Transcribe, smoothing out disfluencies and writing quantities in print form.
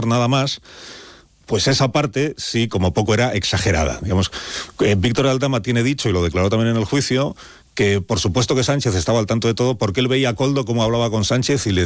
nada más, pues esa parte sí, como poco era exagerada. Digamos, Víctor Aldama tiene dicho, y lo declaró también en el juicio, que por supuesto que Sánchez estaba al tanto de todo, porque él veía a Koldo cómo hablaba con Sánchez y le